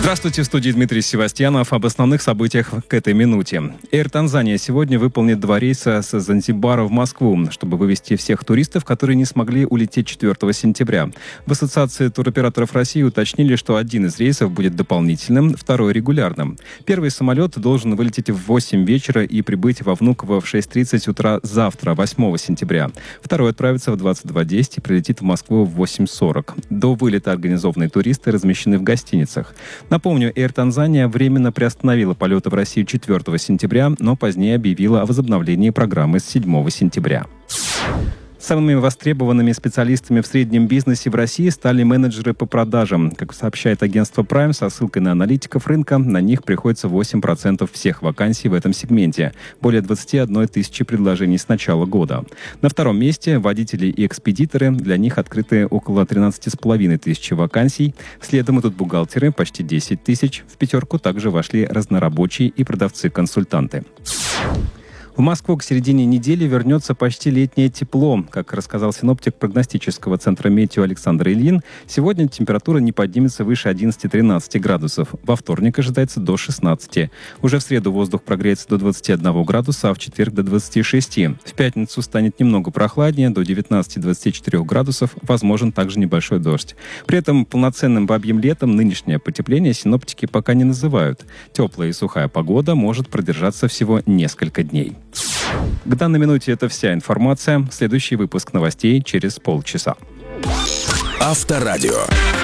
Здравствуйте, в студии Дмитрий Севастьянов. Об основных событиях к этой минуте. Air Tanzania сегодня выполнит 2 рейса с Занзибара в Москву, чтобы вывести всех туристов, которые не смогли улететь 4 сентября. В Ассоциации туроператоров России уточнили, что один из рейсов будет дополнительным, второй регулярным. Первый самолет должен вылететь в 8 вечера и прибыть во Внуково в 6:30 утра завтра, 8 сентября. Второй отправится в 22:10 и прилетит в Москву в 8:40. До вылета организованные туристы размещены в гостиницах. Напомню, Air Tanzania временно приостановила полеты в Россию 4 сентября, но позднее объявила о возобновлении программы с 7 сентября. Самыми востребованными специалистами в среднем бизнесе в России стали менеджеры по продажам. Как сообщает агентство Prime со ссылкой на аналитиков рынка, на них приходится 8% всех вакансий в этом сегменте. Более 21 тысячи предложений с начала года. На втором месте водители и экспедиторы. Для них открыты около 13,5 тысяч вакансий. Следом идут бухгалтеры, почти 10 тысяч. В пятерку также вошли разнорабочие и продавцы-консультанты. В Москву к середине недели вернется почти летнее тепло. Как рассказал синоптик прогностического центра метео Александр Ильин, сегодня температура не поднимется выше 11-13 градусов. Во вторник ожидается до 16. Уже в среду воздух прогреется до 21 градуса, а в четверг до 26. В пятницу станет немного прохладнее, до 19-24 градусов. Возможен также небольшой дождь. При этом полноценным бабьим летом нынешнее потепление синоптики пока не называют. Теплая и сухая погода может продержаться всего несколько дней. К данной минуте это вся информация. Следующий выпуск новостей через полчаса. Авторадио.